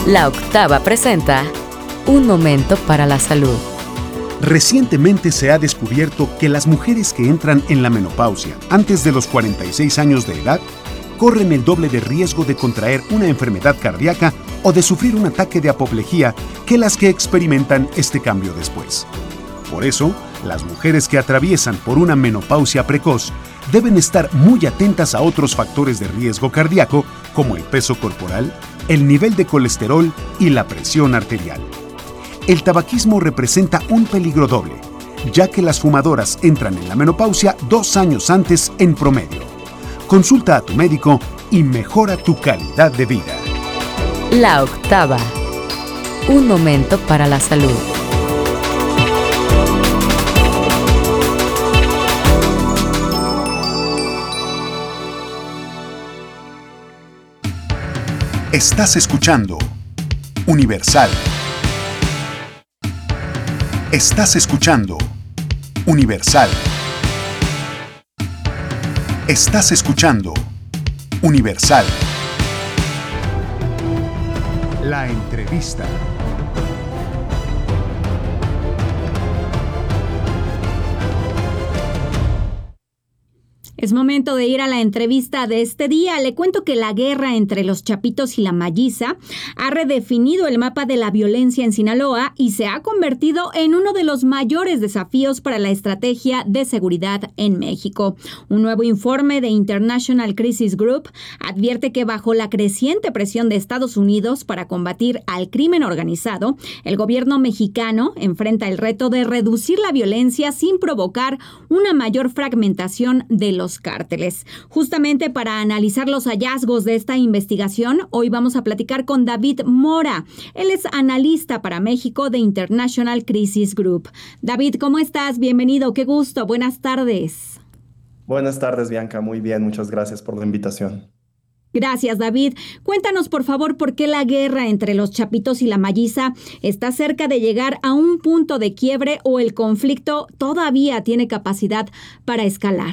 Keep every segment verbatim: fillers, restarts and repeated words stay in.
La Octava presenta Un Momento para la Salud. Recientemente se ha descubierto que las mujeres que entran en la menopausia antes de los cuarenta y seis años de edad corren el doble de riesgo de contraer una enfermedad cardíaca o de sufrir un ataque de apoplejía que las que experimentan este cambio después. Por eso, las mujeres que atraviesan por una menopausia precoz deben estar muy atentas a otros factores de riesgo cardíaco como el peso corporal, el nivel de colesterol y la presión arterial. El tabaquismo representa un peligro doble, ya que las fumadoras entran en la menopausia dos años antes en promedio. Consulta a tu médico y mejora tu calidad de vida. La Octava. Un momento para la salud. Estás escuchando Universal. Estás escuchando Universal. Estás escuchando Universal. La entrevista. Es momento de ir a la entrevista de este día. Le cuento que la guerra entre los chapitos y la malliza ha redefinido el mapa de la violencia en Sinaloa y se ha convertido en uno de los mayores desafíos para la estrategia de seguridad en México. Un nuevo informe de International Crisis Group advierte que bajo la creciente presión de Estados Unidos para combatir al crimen organizado, el gobierno mexicano enfrenta el reto de reducir la violencia sin provocar una mayor fragmentación de los cárteles. Justamente para analizar los hallazgos de esta investigación, hoy vamos a platicar con David Mora. Él es analista para México de International Crisis Group. David, ¿cómo estás? Bienvenido, qué gusto. Buenas tardes. Buenas tardes, Bianca. Muy bien, muchas gracias por la invitación. Gracias, David. Cuéntanos, por favor, por qué la guerra entre los chapitos y la malliza está cerca de llegar a un punto de quiebre o el conflicto todavía tiene capacidad para escalar.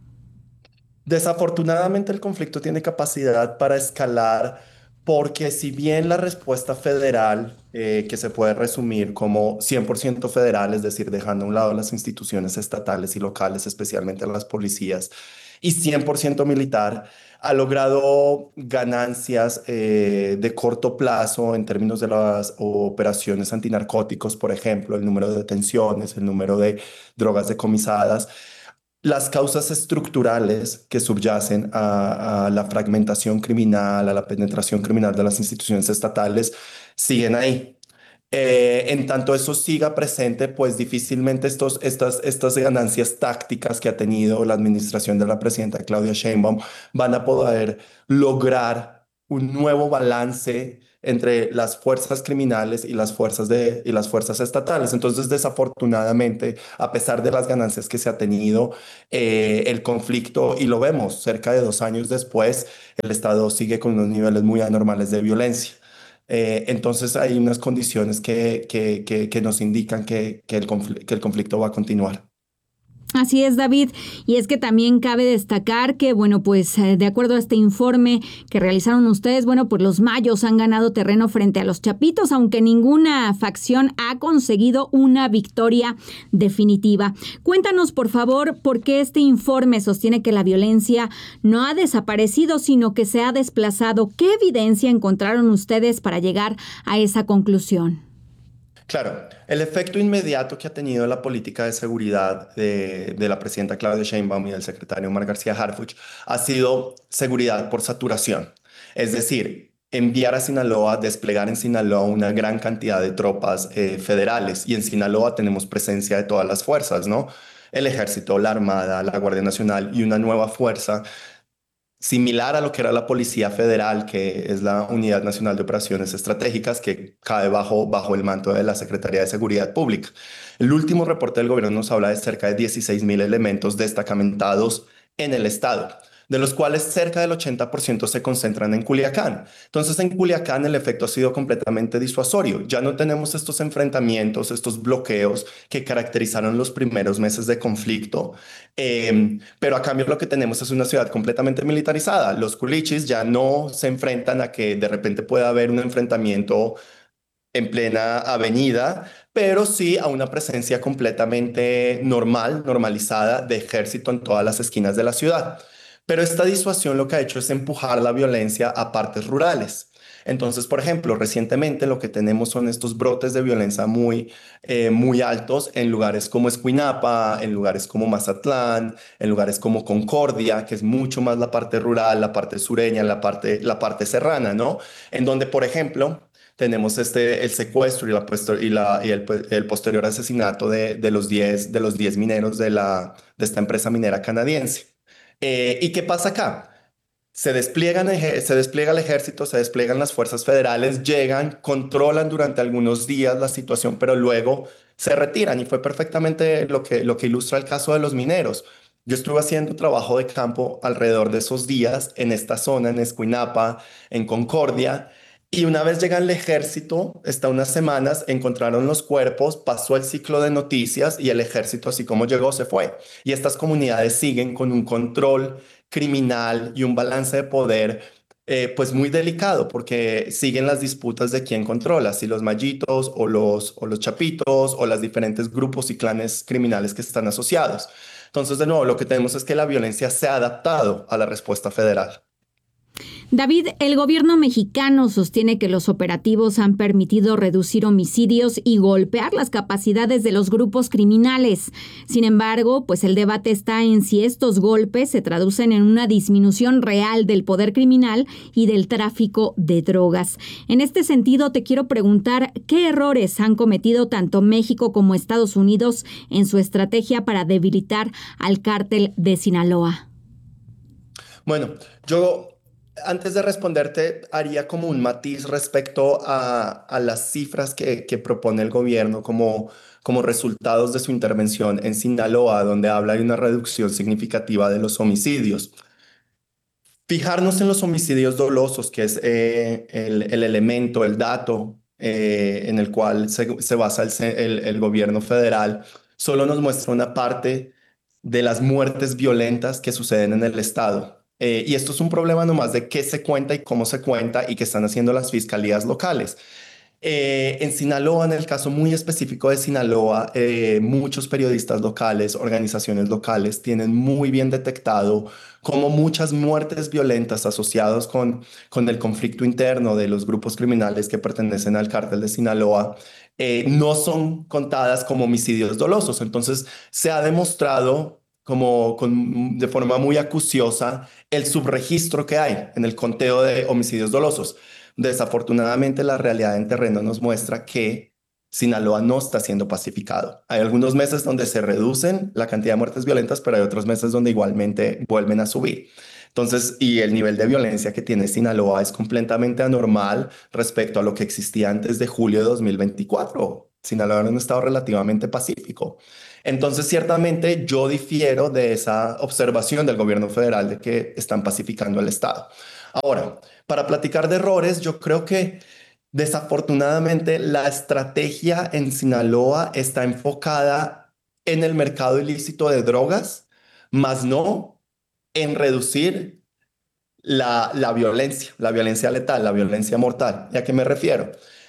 Desafortunadamente, el conflicto tiene capacidad para escalar porque si bien la respuesta federal, eh, que se puede resumir como cien por ciento federal, es decir, dejando a un lado las instituciones estatales y locales, especialmente las policías, y cien por ciento militar, ha logrado ganancias eh, de corto plazo en términos de las operaciones antinarcóticos, por ejemplo, el número de detenciones, el número de drogas decomisadas. Las causas estructurales que subyacen a, a la fragmentación criminal, a la penetración criminal de las instituciones estatales, siguen ahí. Eh, en tanto eso siga presente, pues difícilmente estos, estas, estas ganancias tácticas que ha tenido la administración de la presidenta Claudia Sheinbaum van a poder lograr un nuevo balance entre las fuerzas criminales y las fuerzas, de, y las fuerzas estatales. Entonces, desafortunadamente, a pesar de las ganancias que se ha tenido, eh, el conflicto, y lo vemos, cerca de dos años después, el Estado sigue con unos niveles muy anormales de violencia. Eh, entonces, hay unas condiciones que, que, que, que nos indican que, que, el confl- que el conflicto va a continuar. Así es, David, y es que también cabe destacar que, bueno, pues eh, de acuerdo a este informe que realizaron ustedes, bueno, pues los mayos han ganado terreno frente a los chapitos, aunque ninguna facción ha conseguido una victoria definitiva. Cuéntanos, por favor, por qué este informe sostiene que la violencia no ha desaparecido, sino que se ha desplazado. ¿Qué evidencia encontraron ustedes para llegar a esa conclusión? Claro, el efecto inmediato que ha tenido la política de seguridad de, de la presidenta Claudia Sheinbaum y del secretario Omar García Harfuch ha sido seguridad por saturación. Es decir, enviar a Sinaloa, desplegar en Sinaloa una gran cantidad de tropas eh, federales. Y en Sinaloa tenemos presencia de todas las fuerzas, ¿no? El Ejército, la Armada, la Guardia Nacional y una nueva fuerza similar a lo que era la Policía Federal, que es la Unidad Nacional de Operaciones Estratégicas, que cae bajo, bajo el manto de la Secretaría de Seguridad Pública. El último reporte del gobierno nos habla de cerca de dieciséis mil elementos destacamentados en el estado. de los cuales cerca del ochenta por ciento se concentran en Culiacán. Entonces, en Culiacán el efecto ha sido completamente disuasorio. Ya no tenemos estos enfrentamientos, estos bloqueos que caracterizaron los primeros meses de conflicto, eh, pero a cambio lo que tenemos es una ciudad completamente militarizada. Los culichis ya no se enfrentan a que de repente pueda haber un enfrentamiento en plena avenida, pero sí a una presencia completamente normal, normalizada de ejército en todas las esquinas de la ciudad. Pero esta disuasión lo que ha hecho es empujar la violencia a partes rurales. Entonces, por ejemplo, recientemente lo que tenemos son estos brotes de violencia muy, eh, muy altos en lugares como Escuinapa, en lugares como Mazatlán, en lugares como Concordia, que es mucho más la parte rural, la parte sureña, la parte, la parte serrana, ¿no? En donde, por ejemplo, tenemos este, el secuestro y, la, y, la, y el, el posterior asesinato de, de los diez de los diez mineros de, la, de esta empresa minera canadiense. Eh, ¿Y qué pasa acá? Se despliegan, se despliega el ejército, se despliegan las fuerzas federales, llegan, controlan durante algunos días la situación, pero luego se retiran y fue perfectamente lo que, lo que ilustra el caso de los mineros. Yo estuve haciendo trabajo de campo alrededor de esos días en esta zona, en Escuinapa, en Concordia, y una vez llega el ejército, hasta unas semanas, encontraron los cuerpos, pasó el ciclo de noticias y el ejército, así como llegó, se fue. Y estas comunidades siguen con un control criminal y un balance de poder eh, pues muy delicado, porque siguen las disputas de quién controla, si los mallitos o los, o los chapitos o los diferentes grupos y clanes criminales que están asociados. Entonces, de nuevo, lo que tenemos es que la violencia se ha adaptado a la respuesta federal. David, el gobierno mexicano sostiene que los operativos han permitido reducir homicidios y golpear las capacidades de los grupos criminales. Sin embargo, pues el debate está en si estos golpes se traducen en una disminución real del poder criminal y del tráfico de drogas. En este sentido, te quiero preguntar, ¿qué errores han cometido tanto México como Estados Unidos en su estrategia para debilitar al cártel de Sinaloa? Bueno, yo... Antes de responderte, haría como un matiz respecto a, a las cifras que, que propone el gobierno como, como resultados de su intervención en Sinaloa, donde habla de una reducción significativa de los homicidios. Fijarnos en los homicidios dolosos, que es eh, el, el elemento, el dato eh, en el cual se, se basa el, el, el gobierno federal, solo nos muestra una parte de las muertes violentas que suceden en el estado. Eh, y esto es un problema nomás de qué se cuenta y cómo se cuenta y qué están haciendo las fiscalías locales. Eh, en Sinaloa, en el caso muy específico de Sinaloa, eh, muchos periodistas locales, organizaciones locales, tienen muy bien detectado cómo muchas muertes violentas asociadas con, con el conflicto interno de los grupos criminales que pertenecen al cártel de Sinaloa eh, no son contadas como homicidios dolosos. Entonces, se ha demostrado como con, de forma muy acuciosa el subregistro que hay en el conteo de homicidios dolosos. Desafortunadamente, la realidad en terreno nos muestra que Sinaloa no está siendo pacificado. Hay algunos meses donde se reducen la cantidad de muertes violentas, pero hay otros meses donde igualmente vuelven a subir. Entonces, y el nivel de violencia que tiene Sinaloa es completamente anormal respecto a lo que existía antes de julio de dos mil veinticuatro. Sinaloa era un estado relativamente pacífico. Entonces, ciertamente yo difiero de esa observación del gobierno federal de que están pacificando el estado. Ahora, para platicar de errores, yo creo que desafortunadamente la estrategia en Sinaloa está enfocada en el mercado ilícito de drogas, más no en reducir la, la violencia, la violencia letal, la violencia mortal. ¿Y a qué me refiero?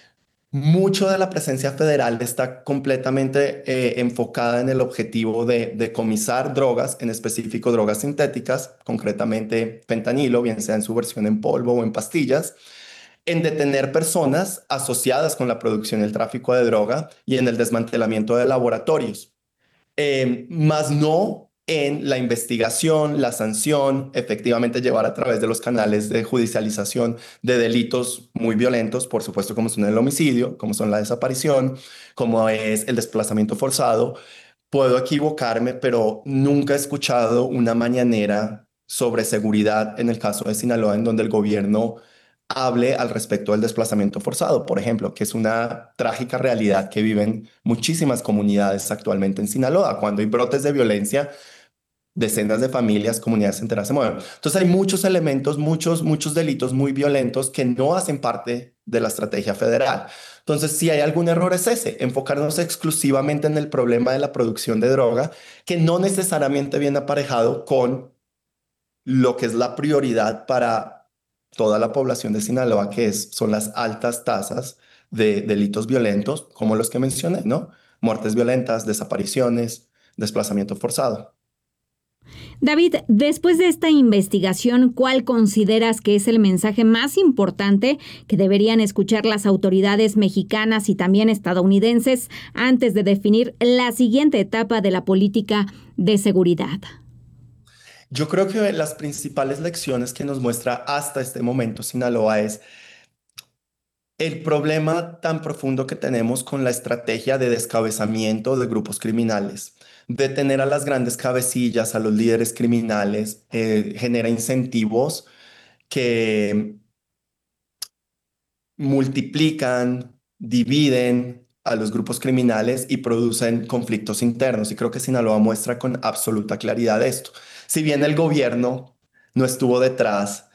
Mucho de la presencia federal está completamente eh, enfocada en el objetivo de decomisar drogas, en específico drogas sintéticas, concretamente fentanilo, bien sea en su versión en polvo o en pastillas, en detener personas asociadas con la producción y el tráfico de droga y en el desmantelamiento de laboratorios, eh, más no en la investigación, la sanción, efectivamente llevar a través de los canales de judicialización de delitos muy violentos, por supuesto como son el homicidio, como son la desaparición, como es el desplazamiento forzado. Puedo equivocarme, pero nunca he escuchado una mañanera sobre seguridad en el caso de Sinaloa en donde el gobierno hable al respecto del desplazamiento forzado, por ejemplo, que es una trágica realidad que viven muchísimas comunidades actualmente en Sinaloa. Cuando hay brotes de violencia, decenas de familias, comunidades enteras se mueven. Entonces hay muchos elementos, muchos, muchos delitos muy violentos que no hacen parte de la estrategia federal. Entonces, si hay algún error es ese, enfocarnos exclusivamente en el problema de la producción de droga, que no necesariamente viene aparejado con lo que es la prioridad para toda la población de Sinaloa, que es, son las altas tasas de delitos violentos, como los que mencioné, ¿no? Muertes violentas, desapariciones, desplazamiento forzado. David, después de esta investigación, ¿cuál consideras que es el mensaje más importante que deberían escuchar las autoridades mexicanas y también estadounidenses antes de definir la siguiente etapa de la política de seguridad? Yo creo que las principales lecciones que nos muestra hasta este momento Sinaloa es el problema tan profundo que tenemos con la estrategia de descabezamiento de grupos criminales. Detener a las grandes cabecillas, a los líderes criminales, eh, genera incentivos que multiplican, dividen a los grupos criminales y producen conflictos internos. Y creo que Sinaloa muestra con absoluta claridad esto. Si bien el gobierno no estuvo detrás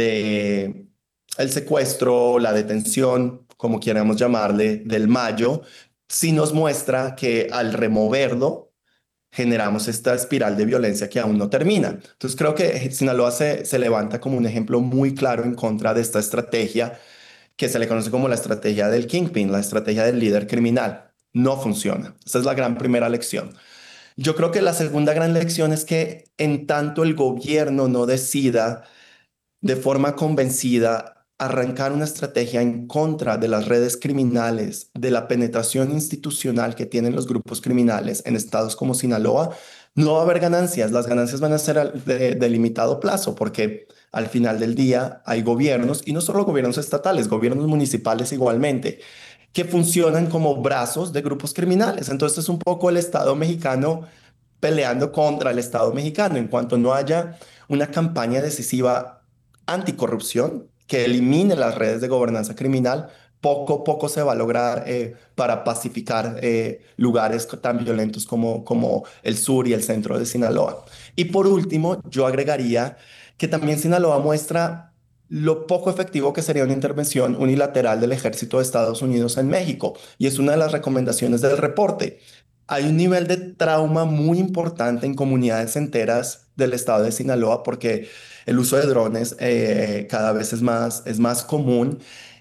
de el secuestro, la detención, como quieramos llamarle, del Mayo, sí nos muestra que al removerlo, generamos esta espiral de violencia que aún no termina. Entonces creo que Sinaloa se, se levanta como un ejemplo muy claro en contra de esta estrategia que se le conoce como la estrategia del kingpin, la estrategia del líder criminal. No funciona. Esa es la gran primera lección. Yo creo que la segunda gran lección es que en tanto el gobierno no decida de forma convencida arrancar una estrategia en contra de las redes criminales, de la penetración institucional que tienen los grupos criminales en estados como Sinaloa, no va a haber ganancias. Las ganancias van a ser de, de limitado plazo porque al final del día hay gobiernos, y no solo gobiernos estatales, gobiernos municipales igualmente, que funcionan como brazos de grupos criminales. Entonces es un poco el Estado mexicano peleando contra el Estado mexicano. En cuanto no haya una campaña decisiva anticorrupción que elimine las redes de gobernanza criminal, poco a poco se va a lograr eh, para pacificar eh, lugares tan violentos como, como el sur y el centro de Sinaloa. Y por último, yo agregaría que también Sinaloa muestra lo poco efectivo que sería una intervención unilateral del ejército de Estados Unidos en México. Y es una de las recomendaciones del reporte. Hay un nivel de trauma muy importante en comunidades enteras del estado de Sinaloa porque el uso de drones eh, cada vez es más, es más común.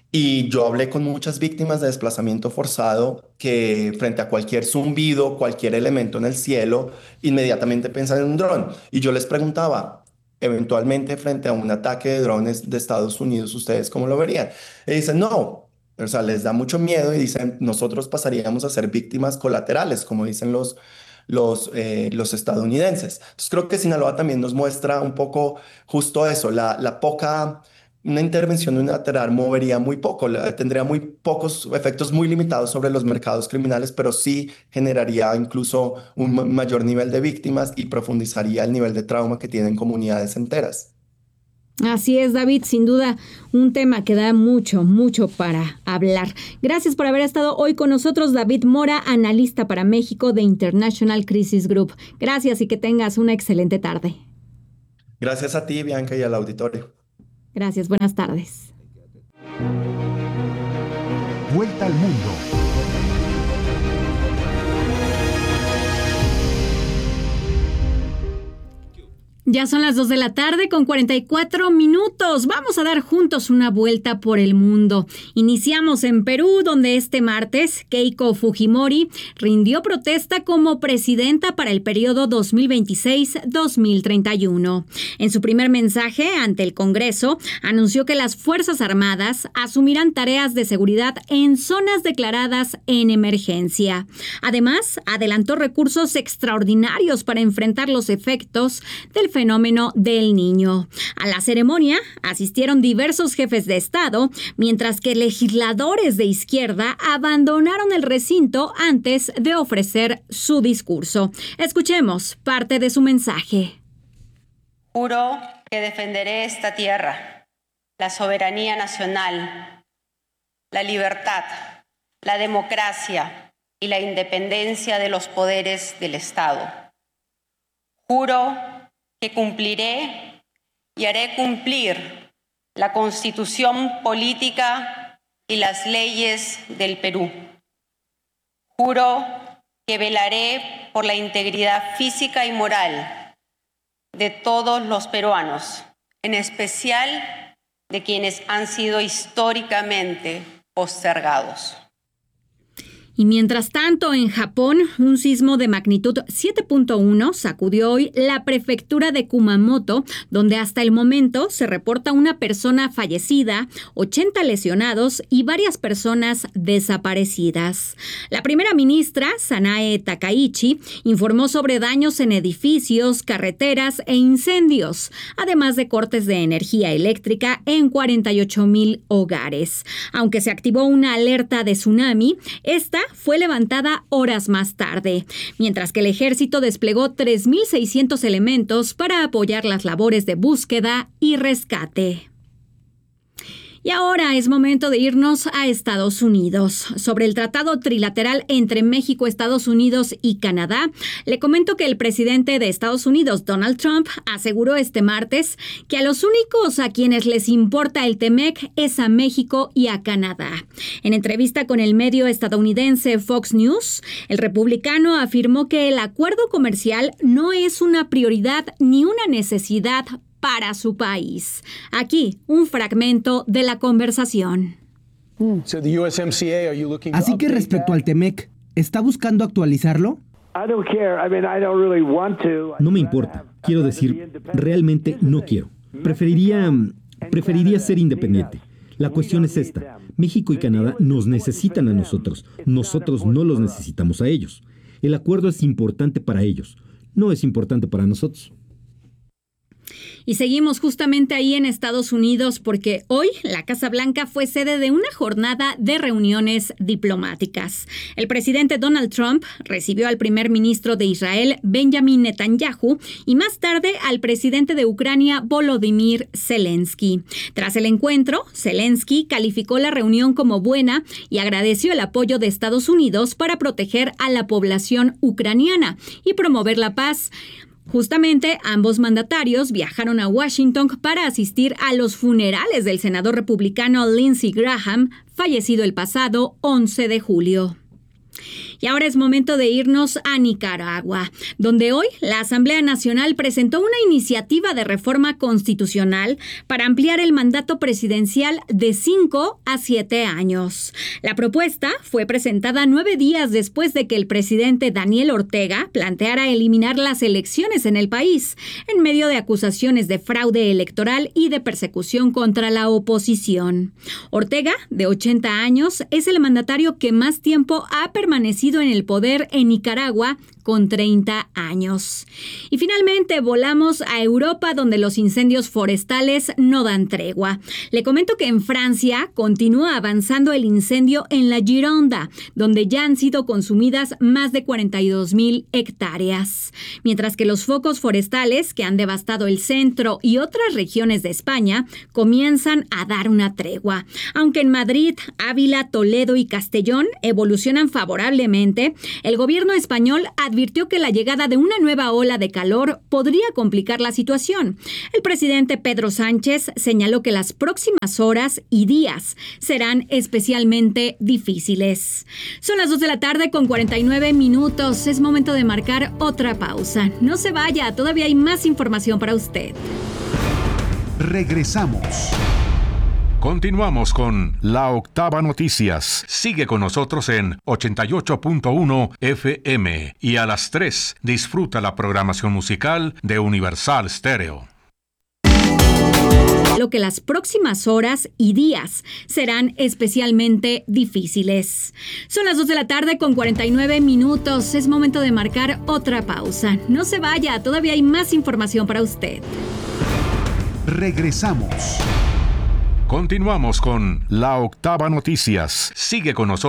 Y yo hablé con muchas víctimas de desplazamiento forzado que frente a cualquier zumbido, cualquier elemento en el cielo, inmediatamente piensan en un dron. Y yo les preguntaba, eventualmente frente a un ataque de drones de Estados Unidos, ¿ustedes cómo lo verían? Y dicen, no. O sea, les da mucho miedo y dicen, nosotros pasaríamos a ser víctimas colaterales, como dicen los, los, eh, los estadounidenses. Entonces creo que Sinaloa también nos muestra un poco justo eso, la, la poca, una intervención unilateral movería muy poco, la, tendría muy pocos efectos muy limitados sobre los mercados criminales, pero sí generaría incluso un ma- mayor nivel de víctimas y profundizaría el nivel de trauma que tienen comunidades enteras. Así es, David, sin duda un tema que da mucho, mucho para hablar. Gracias por haber estado hoy con nosotros, David Mora, analista para México de International Crisis Group. Gracias y que tengas una excelente tarde. Gracias a ti, Bianca, y al auditorio. Gracias, buenas tardes. Vuelta al mundo. Ya son las dos de la tarde con cuarenta y cuatro minutos. Vamos a dar juntos una vuelta por el mundo. Iniciamos en Perú, donde este martes Keiko Fujimori rindió protesta como presidenta para el periodo dos mil veintiséis a dos mil treinta y uno. En su primer mensaje ante el Congreso, anunció que las Fuerzas Armadas asumirán tareas de seguridad en zonas declaradas en emergencia. Además, adelantó recursos extraordinarios para enfrentar los efectos del fenómeno del Niño. A la ceremonia asistieron diversos jefes de Estado, mientras que legisladores de izquierda abandonaron el recinto antes de ofrecer su discurso. Escuchemos parte de su mensaje. Juro que defenderé esta tierra, la soberanía nacional, la libertad, la democracia y la independencia de los poderes del Estado. Juro que cumpliré y haré cumplir la Constitución política y las leyes del Perú. Juro que velaré por la integridad física y moral de todos los peruanos, en especial de quienes han sido históricamente postergados. Y mientras tanto, en Japón, un sismo de magnitud siete punto uno sacudió hoy la prefectura de Kumamoto, donde hasta el momento se reporta una persona fallecida, ochenta lesionados y varias personas desaparecidas. La primera ministra, Sanae Takaichi, informó sobre daños en edificios, carreteras e incendios, además de cortes de energía eléctrica en cuarenta y ocho mil hogares. Aunque se activó una alerta de tsunami, esta fue levantada horas más tarde, mientras que el ejército desplegó tres mil seiscientos elementos para apoyar las labores de búsqueda y rescate. Y ahora es momento de irnos a Estados Unidos. Sobre el tratado trilateral entre México, Estados Unidos y Canadá, le comento que el presidente de Estados Unidos, Donald Trump, aseguró este martes que a los únicos a quienes les importa el TEMEC es a México y a Canadá. En entrevista con el medio estadounidense Fox News, el republicano afirmó que el acuerdo comercial no es una prioridad ni una necesidad para su país. Aquí, un fragmento de la conversación. Así que respecto al TEMEC, ¿está buscando actualizarlo? No me importa. Quiero decir, realmente no quiero. Preferiría, preferiría ser independiente. La cuestión es esta. México y Canadá nos necesitan a nosotros. Nosotros no los necesitamos a ellos. El acuerdo es importante para ellos. No es importante para nosotros. Y seguimos justamente ahí en Estados Unidos porque hoy la Casa Blanca fue sede de una jornada de reuniones diplomáticas. El presidente Donald Trump recibió al primer ministro de Israel, Benjamin Netanyahu, y más tarde al presidente de Ucrania, Volodymyr Zelensky. Tras el encuentro, Zelensky calificó la reunión como buena y agradeció el apoyo de Estados Unidos para proteger a la población ucraniana y promover la paz. Justamente, ambos mandatarios viajaron a Washington para asistir a los funerales del senador republicano Lindsey Graham, fallecido el pasado once de julio. Y ahora es momento de irnos a Nicaragua, donde hoy la Asamblea Nacional presentó una iniciativa de reforma constitucional para ampliar el mandato presidencial de cinco a siete años. La propuesta fue presentada nueve días después de que el presidente Daniel Ortega planteara eliminar las elecciones en el país, en medio de acusaciones de fraude electoral y de persecución contra la oposición. Ortega, de ochenta años, es el mandatario que más tiempo ha permanecido en el poder en Nicaragua, con treinta años. Y finalmente volamos a Europa, donde los incendios forestales no dan tregua. Le comento que en Francia continúa avanzando el incendio en la Gironda, donde ya han sido consumidas más de cuarenta y dos mil hectáreas. Mientras que los focos forestales que han devastado el centro y otras regiones de España comienzan a dar una tregua. Aunque en Madrid, Ávila, Toledo y Castellón evolucionan favorablemente, el gobierno español advirtió que la llegada de una nueva ola de calor podría complicar la situación. El presidente Pedro Sánchez señaló que las próximas horas y días serán especialmente difíciles. Son las dos de la tarde con cuarenta y nueve minutos. Es momento de marcar otra pausa. No se vaya, todavía hay más información para usted. Regresamos. Continuamos con La Octava Noticias. Sigue con nosotros en ochenta y ocho punto uno F M y a las tres disfruta la programación musical de Universal Stereo. Lo que las próximas horas y días serán especialmente difíciles. Son las dos de la tarde con cuarenta y nueve minutos. Es momento de marcar otra pausa. No se vaya, todavía hay más información para usted. Regresamos. Continuamos con La Octava Noticias. Sigue con nosotros.